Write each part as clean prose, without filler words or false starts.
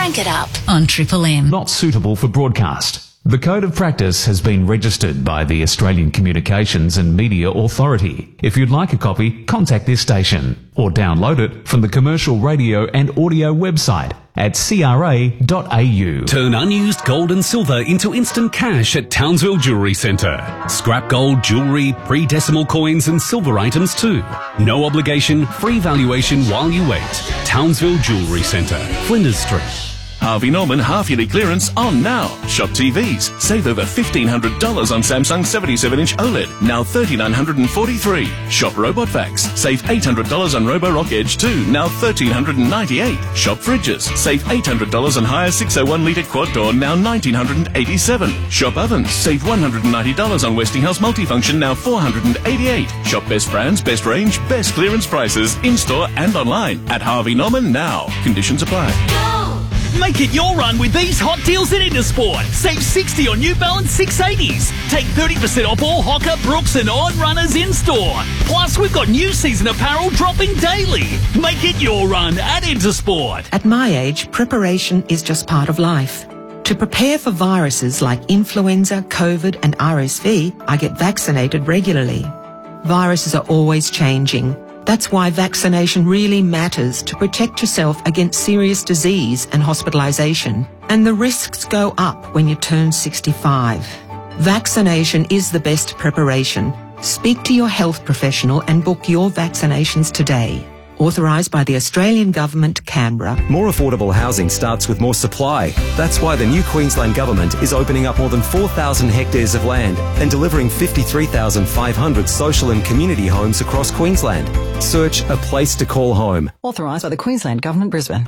Crank It Up on Triple M. Not suitable for broadcast. The Code of Practice has been registered by the Australian Communications and Media Authority. If you'd like a copy, contact this station or download it from the Commercial Radio and Audio website at cra.au. Turn unused gold and silver into instant cash at Townsville Jewellery Centre. Scrap gold, jewellery, pre-decimal coins and silver items too. No obligation, free valuation while you wait. Townsville Jewellery Centre, Flinders Street. Harvey Norman half-yearly clearance on now. Shop TVs. Save over $1,500 on Samsung 77-inch OLED, now $3,943. Shop Robot Vacs. Save $800 on Roborock Edge 2, now $1,398. Shop fridges. Save $800 on higher 601-litre quad door, now $1,987. Shop ovens. Save $190 on Westinghouse multifunction, now $488. Shop best brands, best range, best clearance prices, in-store and online at Harvey Norman now. Conditions apply. Make it your run with these hot deals at Intersport. Save $60 on New Balance 680s. Take 30% off all Hoka, Brooks and On runners in-store. Plus, we've got new season apparel dropping daily. Make it your run at Intersport. At my age, preparation is just part of life. To prepare for viruses like influenza, COVID and RSV, I get vaccinated regularly. Viruses are always changing. That's why vaccination really matters to protect yourself against serious disease and hospitalisation. And the risks go up when you turn 65. Vaccination is the best preparation. Speak to your health professional and book your vaccinations today. Authorised by the Australian Government, Canberra. More affordable housing starts with more supply. That's why the new Queensland Government is opening up more than 4,000 hectares of land and delivering 53,500 social and community homes across Queensland. Search A Place to Call Home. Authorised by the Queensland Government, Brisbane.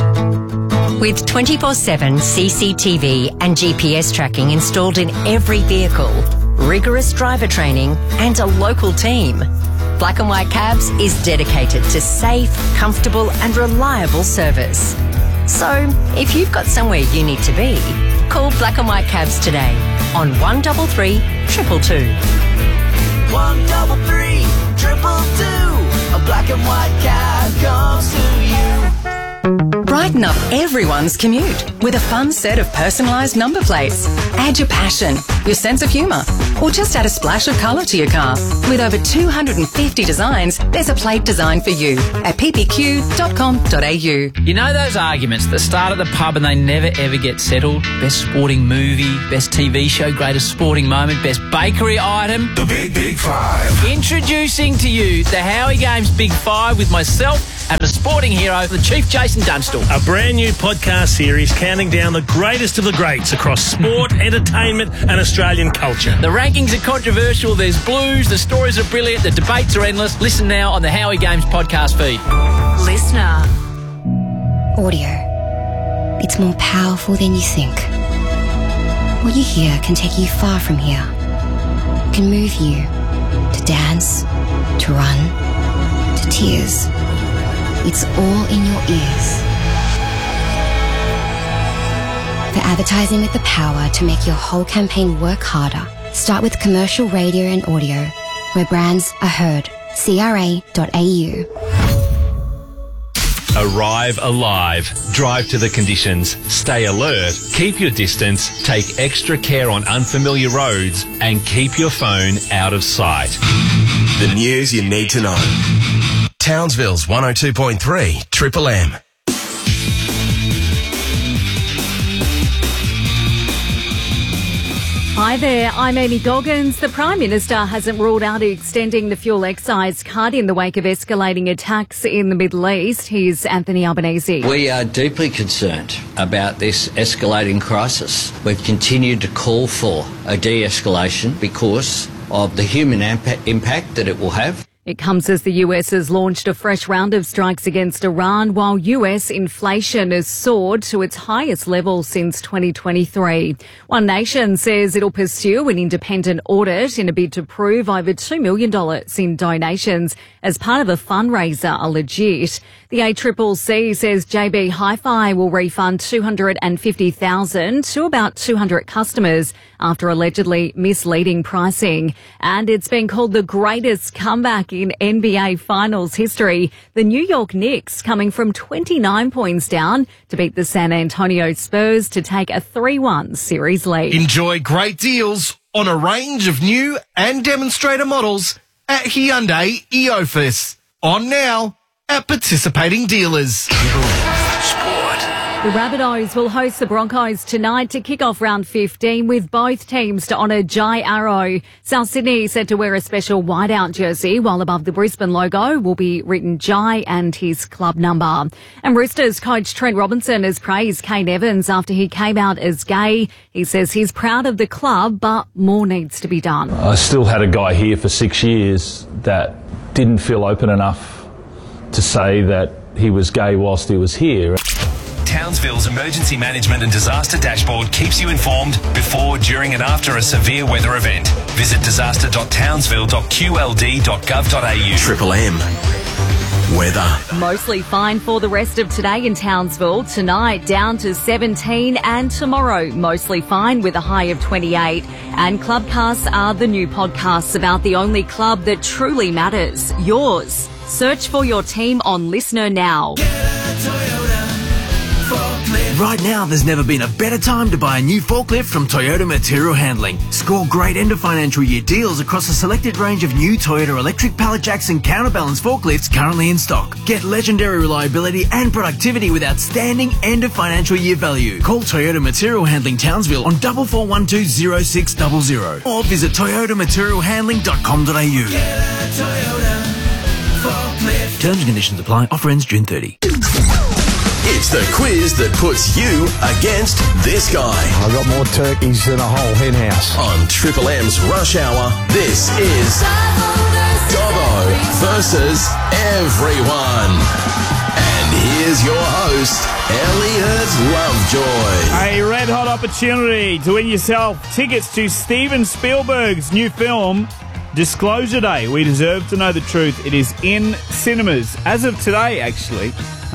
With 24/7 CCTV and GPS tracking installed in every vehicle, rigorous driver training and a local team, Black and White Cabs is dedicated to safe, comfortable and reliable service. So, if you've got somewhere you need to be, call Black and White Cabs today on 133 222. 133 222. A Black and White Cab comes to you. Brighten up everyone's commute with a fun set of personalised number plates. Add your passion, your sense of humour, or just add a splash of colour to your car. With over 250 designs, there's a plate designed for you at ppq.com.au. You know those arguments that start at the pub and they never ever get settled? Best sporting movie, best TV show, greatest sporting moment, best bakery item? The Big Five. Introducing to you the Howie Games Big Five with myself and the sporting hero, the Chief Jason Dunstall. A brand new podcast series counting down the greatest of the greats across sport, entertainment and Australian culture. The rankings are controversial, there's blues, the stories are brilliant, the debates are endless. Listen now on the Howie Games podcast feed. Listener. Audio. It's more powerful than you think. What you hear can take you far from here. It can move you to dance, to run, to tears. It's all in your ears. For advertising with the power to make your whole campaign work harder, start with commercial radio and audio, where brands are heard. CRA.au. Arrive alive. Drive to the conditions. Stay alert. Keep your distance. Take extra care on unfamiliar roads and keep your phone out of sight. The news you need to know. Townsville's 102.3 Triple M. Hi there, I'm Amy Goggins. The Prime Minister hasn't ruled out extending the fuel excise cut in the wake of escalating attacks in the Middle East. Here's Anthony Albanese. We are deeply concerned about this escalating crisis. We've continued to call for a de-escalation because of the human impact that it will have. It comes as the US has launched a fresh round of strikes against Iran, while US inflation has soared to its highest level since 2023. One Nation says it'll pursue an independent audit in a bid to prove over $2 million in donations as part of a fundraiser are legit. The ACCC says JB Hi-Fi will refund $250,000 to about 200 customers after allegedly misleading pricing. And it's been called the greatest comeback in NBA Finals history. The New York Knicks coming from 29 points down to beat the San Antonio Spurs to take a 3-1 series lead. Enjoy great deals on a range of new and demonstrator models at Hyundai Eofus. On now at participating dealers. The Rabbitohs will host the Broncos tonight to kick off round 15 with both teams to honour Jai Arrow. South Sydney said to wear a special whiteout jersey, while above the Brisbane logo will be written Jai and his club number. And Roosters coach Trent Robinson has praised Kane Evans after he came out as gay. He says he's proud of the club, but more needs to be done. I still had a guy here for 6 years that didn't feel open enough to say that he was gay whilst he was here. Townsville's emergency management and disaster dashboard keeps you informed before, during and after a severe weather event. Visit disaster.townsville.qld.gov.au. Triple M. Weather. Mostly fine for the rest of today in Townsville. Tonight down to 17 and tomorrow mostly fine with a high of 28. And Clubcasts are the new podcasts about the only club that truly matters, yours. Search for your team on Listener now. Right now, there's never been a better time to buy a new forklift from Toyota Material Handling. Score great end of financial year deals across a selected range of new Toyota electric pallet jacks and counterbalance forklifts currently in stock. Get legendary reliability and productivity with outstanding end of financial year value. Call Toyota Material Handling Townsville on 4412 0600 or visit toyotamaterialhandling.com.au. Terms and conditions apply. Offer ends June 30. It's the quiz that puts you against this guy. I've got more turkeys than a whole hen house. On Triple M's Rush Hour, this is Dobbo versus everyone. And here's your host, Elliot Lovejoy. A red-hot opportunity to win yourself tickets to Steven Spielberg's new film, Disclosure Day. We deserve to know the truth. It is in cinemas as of today, actually.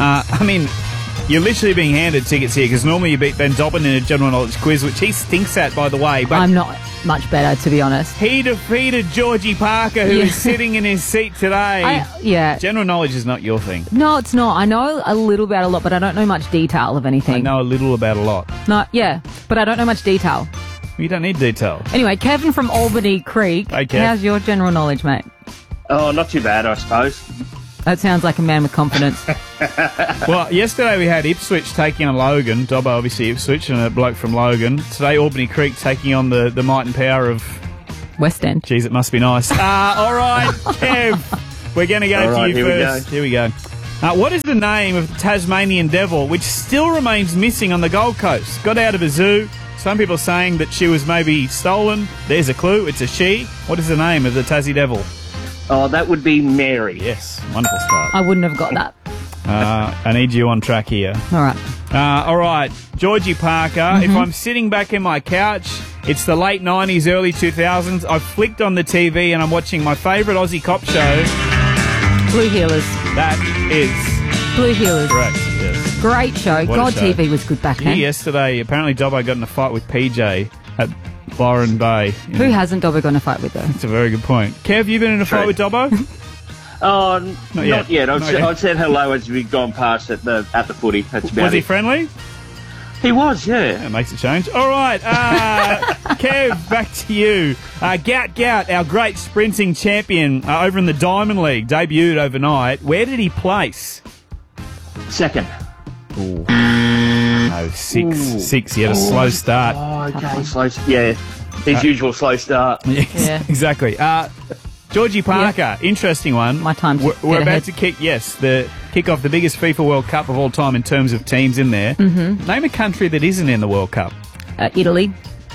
You're literally being handed tickets here because normally you beat Ben Dobbin in a general knowledge quiz, which he stinks at, by the way. But I'm not much better, to be honest. He defeated Georgie Parker, who is sitting in his seat today. General knowledge is not your thing. No, it's not. I know a little about a lot, but I don't know much detail of anything. I know a little about a lot. No, yeah, but I don't know much detail. You don't need detail. Anyway, Kevin from Albany Creek. Hey, Kev. How's your general knowledge, mate? Oh, not too bad, I suppose. That sounds like a man with confidence. Well, yesterday we had Ipswich taking on Logan. Dobbo, obviously Ipswich, and a bloke from Logan. Today, Albany Creek taking on the might and power of West End. Jeez, it must be nice. All right, Kev, we're going to go to you first. Here we go. What is the name of the Tasmanian devil, which still remains missing on the Gold Coast? Got out of a zoo. Some people are saying that she was maybe stolen. There's a clue. It's a she. What is the name of the Tassie devil? Oh, that would be Mary. Yes, wonderful start. I wouldn't have got that. I need you on track here. All right. All right, Georgie Parker. If I'm sitting back in my couch, it's the late 90s, early 2000s. I've flicked on the TV and I'm watching my favourite Aussie cop show. Blue Heelers. That is Blue Heelers. correct, yes. Great show. What a God, show. TV was good back then. Yesterday, apparently Dobbo got in a fight with PJ at Byron Bay. Who hasn't Dobbo gone to fight with, though? That's a very good point. Kev, you been in a fight with Dobbo? Oh, Not not yet. yet. I said hello as we've gone past at the footy. That's about Was he it. friendly? He was, yeah. That makes a change. All right, Kev, back to you. Gout, our great sprinting champion over in the Diamond League, debuted overnight. Where did he place? Second. Ooh. No, six. He had a slow start. Oh, okay. Slow. Yeah. His usual slow start. Yes, exactly. Georgie Parker, interesting one. My time. We're about to kick off the biggest FIFA World Cup of all time in terms of teams in there. Mm-hmm. Name a country that isn't in the World Cup. Italy.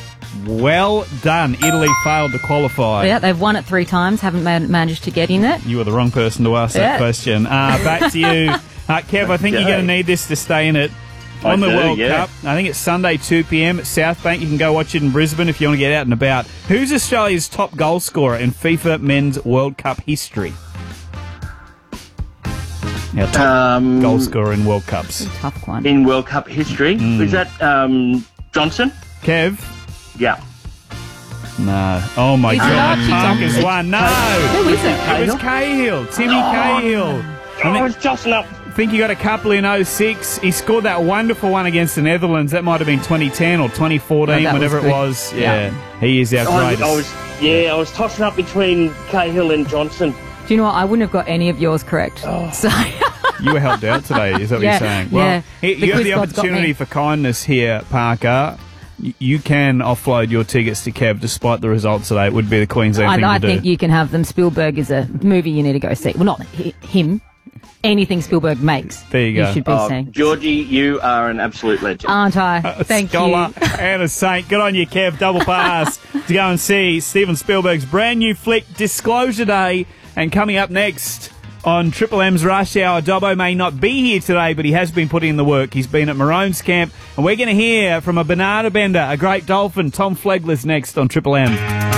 Well done. Italy failed to qualify. Yeah, they've won it 3 times, haven't managed to get in it. You were the wrong person to ask that question. Back to you. Kev, I think you're going to need this to stay in it. On the World Cup, I think it's Sunday 2 p.m. at South Bank. You can go watch it in Brisbane if you want to get out and about. Who's Australia's top goal scorer in FIFA Men's World Cup history? Our top goal scorer in World Cups. Tough one. In World Cup history. Is that Johnson? Kev? Yeah. No. Oh, my Is it God. Archie Parker's Johnson? won. No. Who is it? It was Cahill. Timmy Cahill. I was tossing up. I think he got a couple in 06. He scored that wonderful one against the Netherlands. That might have been 2010 or 2014, Oh, whatever was it good. was. Yeah. He is our greatest. I was tossing up between Cahill and Johnson. Do you know what? I wouldn't have got any of yours correct. So You were helped out today, is that what Yeah, you're saying? yeah. Well, The you have quiz the god's got opportunity me. for kindness here, Parker. You can offload your tickets to Kev despite the results today. It would be the Queensland thing I to think do. you can have them. Spielberg is a movie you need to go see. Well, not him. Anything Spielberg makes, There you go. should be seeing. Georgie, you are an absolute legend. Aren't I? A Thank scholar you. and a saint. Good on you, Kev. Double pass to go and see Steven Spielberg's brand new flick, Disclosure Day. And coming up next on Triple M's Rush Hour, Dobbo may not be here today, but he has been putting in the work. He's been at Maroons camp, and we're going to hear from a banana bender, a great dolphin. Tom Flegler's next on Triple M.